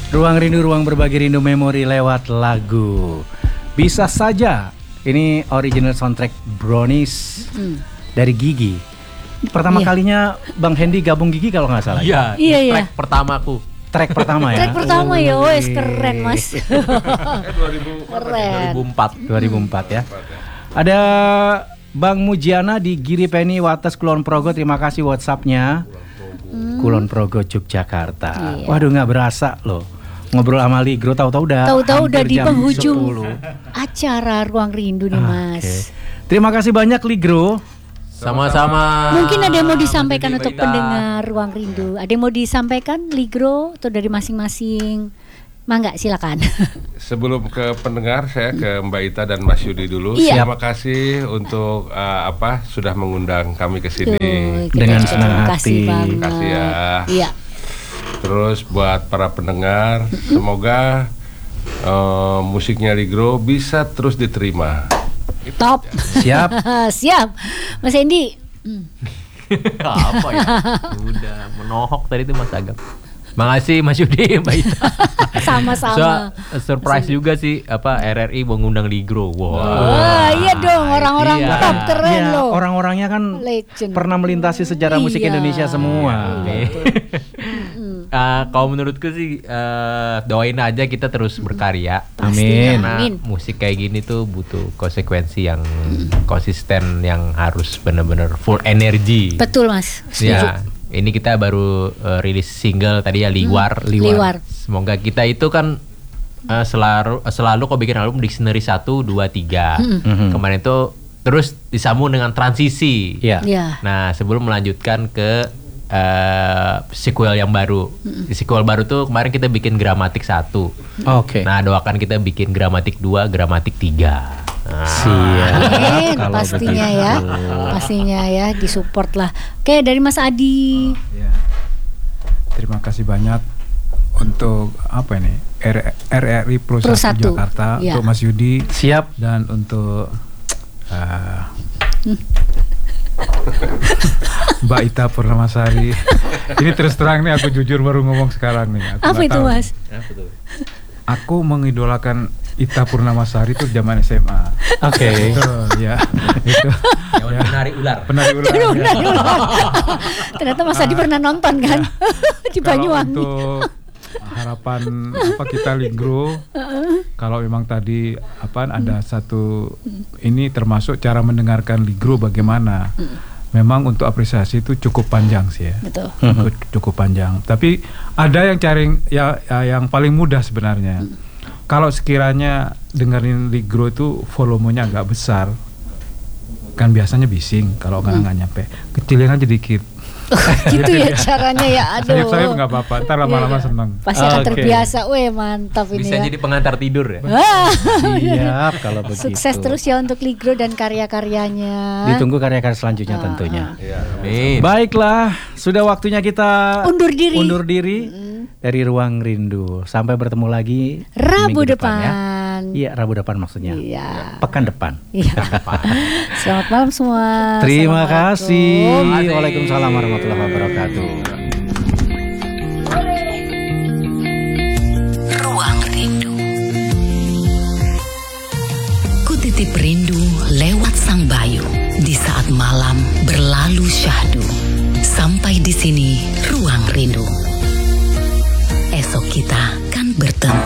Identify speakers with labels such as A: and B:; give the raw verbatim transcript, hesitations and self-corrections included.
A: Ruang Rindu, ruang berbagi rindu memori lewat lagu. Bisa saja. Ini original soundtrack Brownies hmm. dari Gigi. Pertama iya. kalinya Bang Hendy gabung Gigi kalau nggak salah.
B: Iya,
C: iya, iya.
B: track pertamaku.
A: Track pertama ya.
C: Track pertama ya, wes keren mas.
B: dua ribu empat
A: dua ribu empat ya. Ada Bang Mujiana di Giri Penny Wates Kulon Progo. Terima kasih WhatsAppnya. Hmm. Kulon Progo Yogyakarta. Iya. Waduh nggak berasa loh. Ngobrol sama Ligro tahu-tahu udah
C: tahu-tahu udah di penghujung
A: sepuluh
C: acara Ruang Rindu nih Mas. Okay.
A: Terima kasih banyak Ligro.
B: Sama-sama.
C: Mungkin ada yang mau disampaikan untuk Baita. Pendengar Ruang Rindu. Ada yang mau disampaikan Ligro atau dari masing-masing? Mangga silakan.
D: Sebelum ke pendengar, saya ke Mbak Ita dan Mas Yudi dulu.
C: Iya.
D: Terima kasih untuk uh, apa sudah mengundang kami ke sini.
C: Tuh,
A: dengan senang hati.
D: Terima kasih ya.
C: Iya.
D: Terus buat para pendengar, semoga uh, musiknya Ligro bisa terus diterima.
C: Top.
A: Siap.
C: Siap. Mas Hendy. Hmm.
B: Apa ya? Udah menohok tadi itu Mas Agam. Makasih Mas Yudi, Mbak Ita.
C: Sama-sama.
B: So, surprise Masih. juga sih apa R R I mengundang Ligro. Wow.
C: Wah, iya dong orang-orang
B: iya.
C: top keren iya, loh.
A: Orang-orangnya kan Legend. Pernah melintasi sejarah
C: iya.
A: musik Indonesia semua.
B: Iya, uh, kalau menurutku sih uh, doain aja kita terus berkarya.
A: Amin.
B: Karena
C: Amin.
B: musik kayak gini tuh butuh konsekuensi yang hmm. konsisten, yang harus benar-benar full energi.
C: Betul Mas. Setuju.
B: Ya. Ini kita baru uh, rilis single tadi ya Liwar.
C: Hmm, Liwar. Liwar.
B: Semoga kita itu kan uh, selalu selalu kok bikin album Dictionary satu, dua, tiga. Hmm. Mm-hmm. Kemarin itu terus disambung dengan transisi.
A: Yeah.
C: Yeah.
B: Nah, sebelum melanjutkan ke uh, sequel yang baru. Mm-hmm. Sequel baru tuh kemarin kita bikin Gramatik satu.
A: Oke. Okay.
B: Nah, doakan kita bikin Gramatik dua, Gramatik tiga.
A: Nah, siap.
C: Amin, pastinya begitu. ya, pastinya ya, disupport lah. Oke, dari Mas Adi.
E: Ya. Terima kasih banyak untuk apa ini R R I Pro satu Jakarta, ya. Untuk Mas Yudi,
A: siap,
E: dan untuk uh, Mbak Ita Purnamasari. Ini terus terang nih, aku jujur baru ngomong sekarang nih. Aku
C: apa itu tahu. Mas?
E: Aku mengidolakan Ita Purnamasari itu zaman S M A.
A: Oke. Okay.
E: Itu ya. Itu.
B: Ya. Penari ular.
E: Penari ular.
C: Penari ular. Ternyata Mas Adi pernah nonton kan? Ya. Di Banyuwangi.
E: Untuk harapan apa kita Ligro, uh-uh. kalau memang tadi apa ada satu ini termasuk cara mendengarkan Ligro bagaimana. Memang untuk apresiasi itu cukup panjang sih ya.
C: Betul.
E: Cukup, cukup panjang. Tapi ada yang cari ya, ya yang paling mudah sebenarnya. Hmm. Kalau sekiranya dengerin Ligro itu volumenya agak besar, kan biasanya bising kalau nggak hmm. nyampe. Kecilin aja dikit.
C: Gitu ya caranya ya, aduh.
E: Sayup-sayup nggak apa-apa, ntar lama-lama yeah. seneng.
C: Pasti akan okay. terbiasa, weh mantap ini.
B: Bisa
C: ya.
B: jadi pengantar tidur ya.
A: Siap kalau begitu.
C: Sukses terus ya untuk Ligro dan karya-karyanya.
A: Ditunggu karya-karya selanjutnya uh, tentunya.
C: Uh.
B: Ya, amin.
A: Baiklah, sudah waktunya kita
C: undur diri.
A: Undur diri mm. dari Ruang Rindu. Sampai bertemu lagi
C: Rabu
A: minggu
C: depan.
A: depan ya. Iya, Rabu depan maksudnya.
C: Iya.
A: Pekan depan.
C: Iya. Selamat malam semua.
A: Terima kasih. Waalaikumsalam warahmatullahi wabarakatuh.
F: Ruang Rindu. Kutitip rindu lewat sang bayu di saat malam berlalu syahdu. Sampai di sini Ruang Rindu. Esok kita kan bertemu.